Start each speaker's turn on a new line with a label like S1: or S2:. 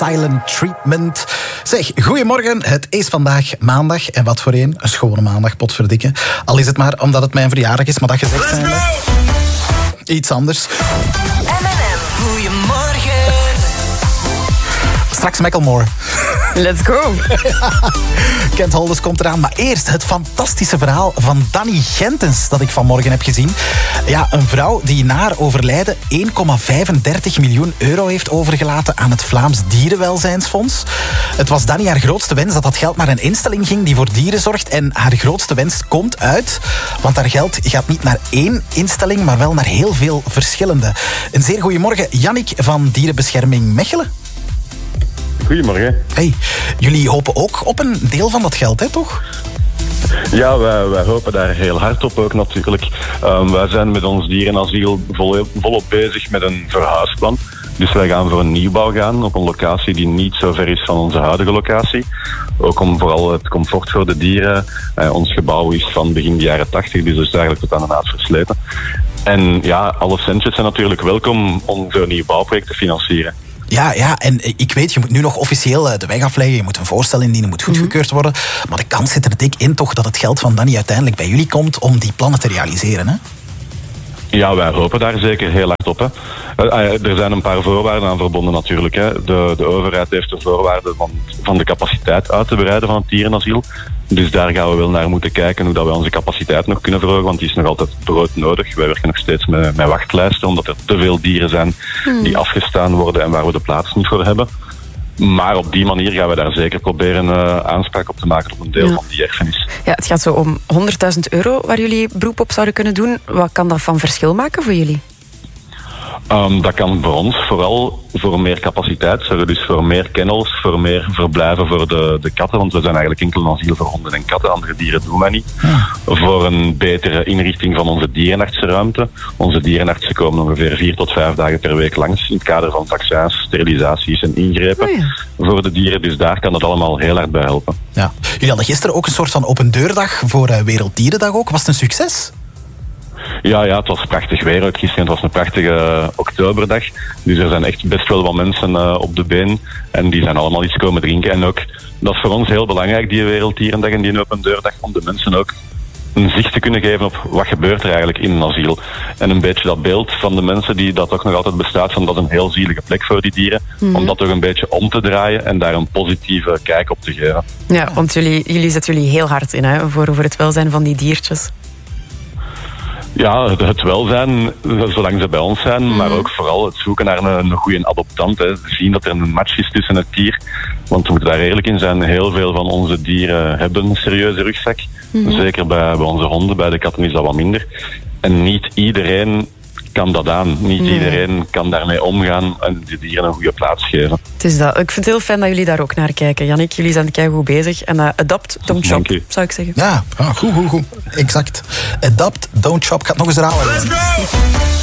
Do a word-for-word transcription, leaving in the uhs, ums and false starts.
S1: Silent Treatment. Zeg, goedemorgen. Het is vandaag maandag. En wat voor een? Een schone maandag, potverdikke. Al is het maar omdat het mijn verjaardag is, maar dat gezegd zijn. Iets anders.
S2: M en M. Goedemorgen.
S1: Straks Macklemore.
S3: Let's go.
S1: Kent Holders komt eraan. Maar eerst het fantastische verhaal van Danny Gentens dat ik vanmorgen heb gezien. Ja, een vrouw die na haar overlijden één komma vijfendertig miljoen euro heeft overgelaten aan het Vlaams Dierenwelzijnsfonds. Het was Danny haar grootste wens dat dat geld naar een instelling ging die voor dieren zorgt. En haar grootste wens komt uit. Want haar geld gaat niet naar één instelling, maar wel naar heel veel verschillende. Een zeer goedemorgen, Jannik van Dierenbescherming Mechelen.
S4: Goedemorgen.
S1: Hey, jullie hopen ook op een deel van dat geld, hè, toch?
S4: Ja, wij, wij hopen daar heel hard op ook natuurlijk. Um, wij zijn met ons dierenasiel vol, volop bezig met een verhuisplan. Dus wij gaan voor een nieuwbouw gaan op een locatie die niet zo ver is van onze huidige locatie. Ook om vooral het comfort voor de dieren. Uh, ons gebouw is van begin de jaren tachtig, dus dat is eigenlijk tot aan de naad versleten. En ja, alle centjes zijn natuurlijk welkom om zo'n nieuw bouwproject te financieren.
S1: Ja, ja, en ik weet, je moet nu nog officieel de weg afleggen. Je moet een voorstel indienen, moet goedgekeurd worden. Maar de kans zit er dik in toch dat het geld van Danny uiteindelijk bij jullie komt om die plannen te realiseren, hè?
S4: Ja, wij hopen daar zeker heel hard op. Hè. Uh, er zijn een paar voorwaarden aan verbonden natuurlijk. Hè. De, de overheid heeft de voorwaarden van, van de capaciteit uit te breiden van het dierenasiel. Dus daar gaan we wel naar moeten kijken hoe dat we onze capaciteit nog kunnen verhogen. Want die is nog altijd broodnodig. Wij werken nog steeds met, met wachtlijsten, omdat er te veel dieren zijn die afgestaan worden en waar we de plaats niet voor hebben. Maar op die manier gaan we daar zeker proberen uh, aanspraak op te maken op een deel ja. van die erfenis.
S3: Ja, het gaat zo om honderdduizend euro waar jullie beroep op zouden kunnen doen. Wat kan dat van verschil maken voor jullie?
S4: Um, dat kan voor ons vooral voor meer capaciteit zorgen. Dus voor meer kennels, voor meer verblijven voor de, de katten. Want we zijn eigenlijk enkel een asiel voor honden en katten. Andere dieren doen wij niet. Ja. Voor een betere inrichting van onze dierenartsenruimte. Onze dierenartsen komen ongeveer vier tot vijf dagen per week langs. In het kader van vaccins, sterilisaties en ingrepen. Oh ja. Voor de dieren. Dus daar kan het allemaal heel hard bij helpen.
S1: Ja. Jullie hadden gisteren ook een soort van open deurdag voor uh, Werelddierendag ook. Was het een succes?
S4: Ja, ja, het was prachtig weer ook gisteren. Het was een prachtige uh, oktoberdag. Dus er zijn echt best wel wat mensen uh, op de been. En die zijn allemaal iets komen drinken. En ook, dat is voor ons heel belangrijk, die Werelddierendag en die open deurdag, om de mensen ook een zicht te kunnen geven op wat gebeurt er eigenlijk in een asiel. En een beetje dat beeld van de mensen die dat toch nog altijd bestaat, van dat is een heel zielige plek voor die dieren, mm-hmm. om dat toch een beetje om te draaien en daar een positieve kijk op te geven.
S3: Ja, want jullie, jullie zetten jullie heel hard in hè, voor, voor het welzijn van die diertjes.
S4: Ja, het welzijn, zolang ze bij ons zijn, mm. maar ook vooral het zoeken naar een, een goede adoptant. Hè. Zien dat er een match is tussen het dier. Want we moeten daar eerlijk in zijn, heel veel van onze dieren hebben een serieuze rugzak. Mm. Zeker bij, bij onze honden, bij de katten is dat wat minder. En niet iedereen kan dat aan. Niet nee. iedereen kan daarmee omgaan en de dieren een goede plaats geven.
S3: Het is dat. Ik vind het heel fijn dat jullie daar ook naar kijken. Jannik, jullie zijn keigoed bezig. En uh, adapt, don't shop, zou ik zeggen.
S1: Ja, goed, goed, goed. Exact. Adapt, don't shop. Ik ga het nog eens herhalen.